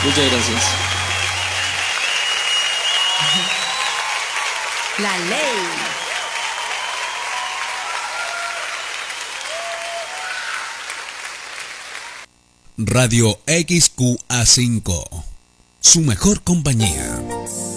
Muchas gracias. La ley. Radio XQA5, su mejor compañía.